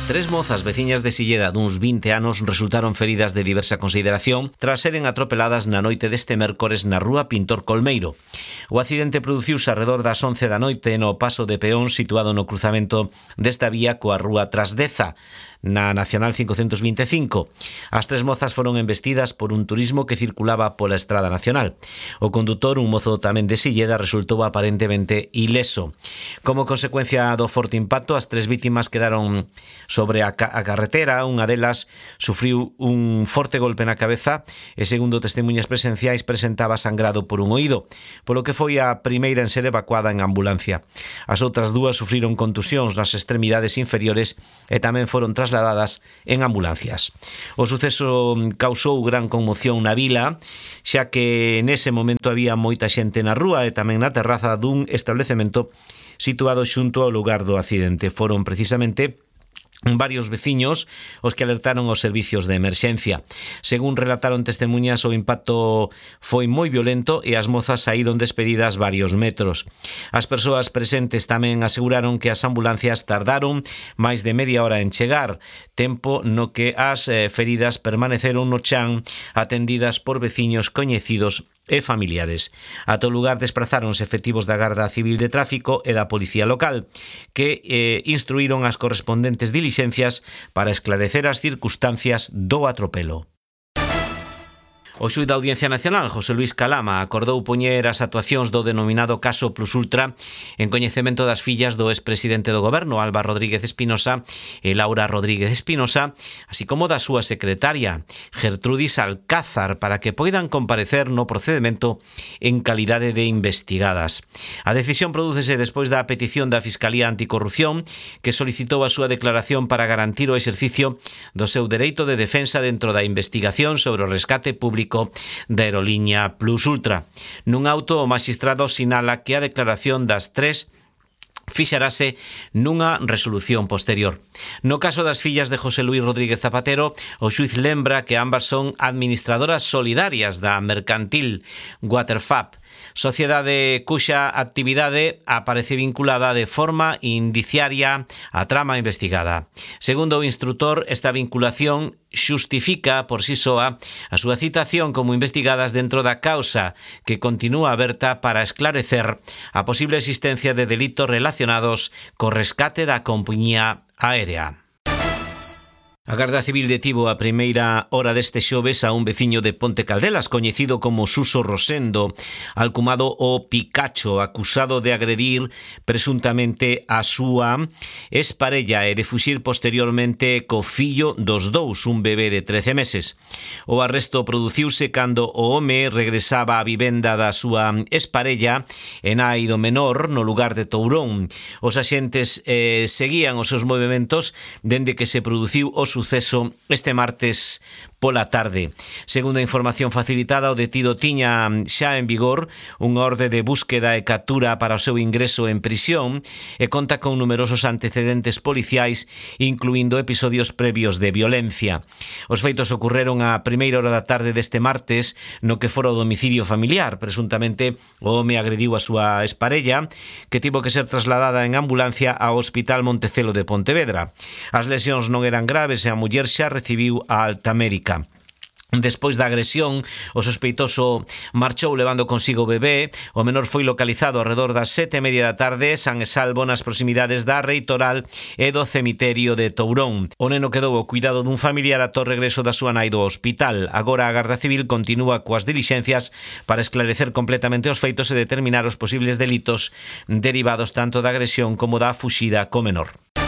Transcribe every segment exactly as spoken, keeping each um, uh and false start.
Tres mozas veciñas de Silleda duns vinte anos resultaron feridas de diversa consideración tras seren atropeladas na noite deste mércores na rúa Pintor Colmeiro. O accidente produciuse arredor das once da noite no paso de peón situado no cruzamento desta vía coa rúa Trasdeza, na Nacional cincocentos vinte e cinco. As tres mozas foron embestidas por un turismo que circulaba pola Estrada Nacional. O condutor, un mozo tamén de Silleda, resultou aparentemente ileso. Como consecuencia do forte impacto, as tres vítimas quedaron sobre a, ca a carretera. Unha delas sufriu un forte golpe na cabeza e, segundo testemunhas presenciais, presentaba sangrado por un oído, polo que foi a primeira en ser evacuada en ambulancia. As outras dúas sufriron contusións nas extremidades inferiores e tamén foron trasladadas trasladadas en ambulancias. O suceso causou gran conmoción na vila, xa que nese momento había moita xente na rúa e tamén na terraza dun establecemento situado xunto ao lugar do accidente. Foron precisamente varios veciños os que alertaron os servicios de emerxencia. Según relataron testemunhas, o impacto foi moi violento e as mozas saíron despedidas varios metros. As persoas presentes tamén aseguraron que as ambulancias tardaron máis de media hora en chegar, tempo no que as eh, feridas permaneceron no chan atendidas por veciños coñecidos e familiares. A todo lugar desprazáronse efectivos da Garda Civil de Tráfico e da Policía Local, que eh, instruíron as correspondentes dilixencias para esclarecer as circunstancias do atropelo. O xuíz da Audiencia Nacional, José Luis Calama, acordou poñer as actuacións do denominado caso Plus Ultra en coñecemento das fillas do expresidente do Goberno, Alba Rodríguez Espinosa e Laura Rodríguez Espinosa, así como da súa secretaria, Gertrudis Alcázar, para que poidan comparecer no procedimento en calidade de investigadas. A decisión prodúcese despois da petición da Fiscalía Anticorrupción, que solicitou a súa declaración para garantir o exercicio do seu dereito de defensa dentro da investigación sobre o rescate público da aeroliña Plus Ultra. Nun auto, o magistrado sinala que a declaración das tres fixarase nunha resolución posterior. No caso das fillas de José Luis Rodríguez Zapatero, o xuiz lembra que ambas son administradoras solidarias da mercantil Waterfab, sociedade cuxa actividade aparece vinculada de forma indiciaria á trama investigada. Segundo o instrutor, esta vinculación xustifica por si soa a súa citación como investigadas dentro da causa, que continúa aberta para esclarecer a posible existencia de delitos relacionados co rescate da compañía aérea. A Garda Civil detivo a primeira hora deste xoves a un veciño de Ponte Caldelas, coñecido como Suso Rosendo, alcumado o Picacho, acusado de agredir presuntamente a súa exparella e de fuxir posteriormente co fillo dos dous, un bebé de trece meses. O arresto produciuse cando o home regresaba á vivenda da súa exparella en nai do menor no lugar de Tourón. Os axentes eh, seguían os seus movimentos dende que se produciu o suceso este martes pola tarde. Segundo a información facilitada, o detido tiña xa en vigor unha orde de búsqueda e captura para o seu ingreso en prisión e conta con numerosos antecedentes policiais, incluindo episodios previos de violencia. Os feitos ocorreron a primeira hora da tarde deste martes no que fora o domicilio familiar. Presuntamente, o home agrediu a súa exparella, que tivo que ser trasladada en ambulancia ao Hospital Montecelo de Pontevedra. As lesións non eran graves e a muller xa recibiu a alta médica. Despois da agresión, o sospeitoso marchou levando consigo o bebé. O menor foi localizado arredor das sete e media da tarde, san e salvo nas proximidades da Reitoral e do cemiterio de Tourón. O neno quedou ao cuidado dun familiar ata o regreso da súa nai do hospital. Agora a Garda Civil continúa coas dilixencias para esclarecer completamente os feitos e determinar os posibles delitos derivados tanto da agresión como da fuxida co menor.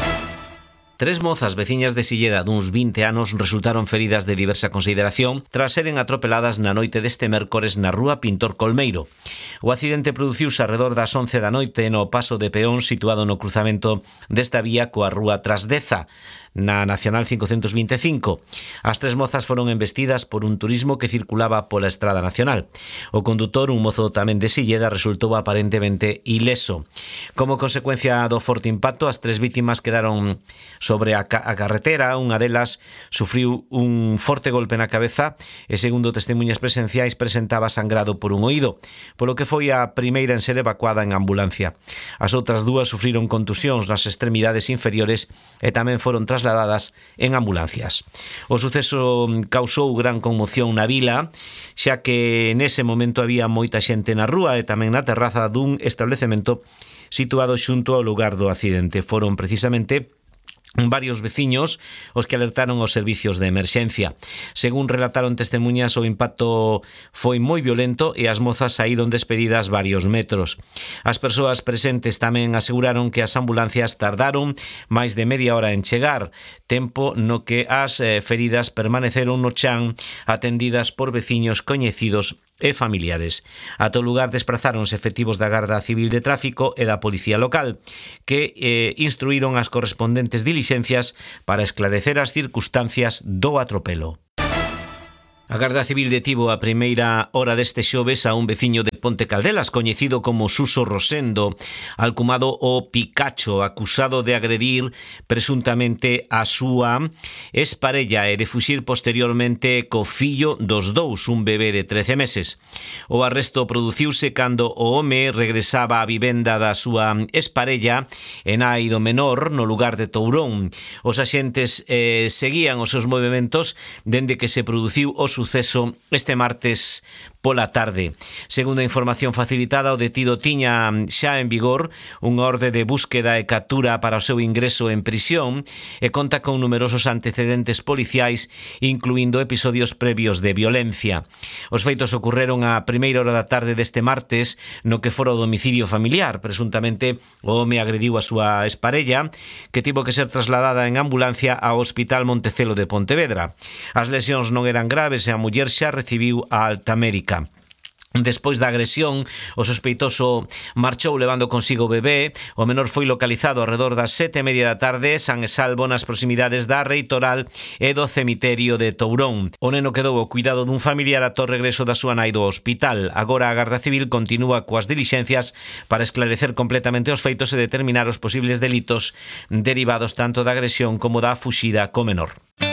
Tres mozas veciñas de Silleda duns vinte anos resultaron feridas de diversa consideración tras seren atropeladas na noite deste mércores na rúa Pintor Colmeiro. O accidente produciuse arredor das once da noite no paso de peón situado no cruzamento desta vía coa rúa Trasdeza, na Nacional cincocentos vinte e cinco. As tres mozas foron embestidas por un turismo que circulaba pola Estrada Nacional. O condutor, un mozo tamén de Silleda, resultou aparentemente ileso. Como consecuencia do forte impacto, as tres vítimas quedaron sobre a, ca a carretera. Unha delas sufriu un forte golpe na cabeza e, segundo testemunhas presenciais, presentaba sangrado por un oído, polo que foi a primeira en ser evacuada en ambulancia. As outras dúas sufriron contusións nas extremidades inferiores e tamén foron trasladadas trasladadas en ambulancias. O suceso causou gran conmoción na vila, xa que nese momento había moita xente na rúa e tamén na terraza dun establecemento situado xunto ao lugar do accidente. Foron precisamente varios veciños os que alertaron aos servicios de emerxencia. Según relataron testemunhas, o impacto foi moi violento e as mozas saíron despedidas varios metros. As persoas presentes tamén aseguraron que as ambulancias tardaron máis de media hora en chegar, tempo no que as eh, feridas permaneceron no chan atendidas por veciños coñecidos e familiares. A todo lugar desprazáronse efectivos da Garda Civil de Tráfico e da Policía Local, que eh, instruíron as correspondentes dilixencias para esclarecer as circunstancias do atropelo. A Garda Civil detivo a primeira hora deste xoves a un veciño de Ponte Caldelas, coñecido como Suso Rosendo, alcumado o Picacho, acusado de agredir presuntamente a súa exparella e de fuxir posteriormente co fillo dos dous, un bebé de trece meses. O arresto produciuse cando o home regresaba á vivenda da súa exparella en nai do menor no lugar de Tourón. Os axentes eh, seguían os seus movimentos dende que se produciu o suceso este martes pola tarde. Segundo a información facilitada, o detido tiña xa en vigor unha orde de búsqueda e captura para o seu ingreso en prisión e conta con numerosos antecedentes policiais, incluindo episodios previos de violencia. Os feitos ocorreron a primeira hora da tarde deste martes no que fora o domicilio familiar. Presuntamente o home agrediu a súa exparella, que tivo que ser trasladada en ambulancia ao Hospital Montecelo de Pontevedra. As lesións non eran graves e a muller xa recibiu a alta médica. Despois da agresión, o sospeitoso marchou levando consigo o bebé. O menor foi localizado arredor das sete e media da tarde, san e salvo nas proximidades da Reitoral e do cemiterio de Tourón. O neno quedou ao cuidado dun familiar ata o regreso da súa nai do hospital. Agora a Garda Civil continúa coas dilixencias para esclarecer completamente os feitos e determinar os posibles delitos derivados tanto da agresión como da fuxida co menor.